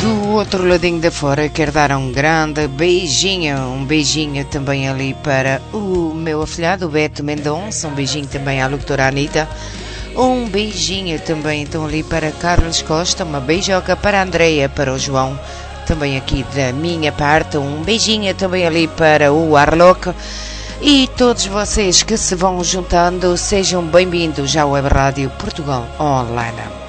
Do outro ladinho da fora, quero dar um grande beijinho. Um beijinho também ali para o meu afilhado, o Beto Mendonça. Um beijinho também à locutora Anitta. Um beijinho também então ali para Carlos Costa. Uma beijoca para a Andreia, para o João. Também aqui da minha parte. Um beijinho também ali para o Arloc. E todos vocês que se vão juntando, sejam bem-vindos à Web Rádio Portugal Online.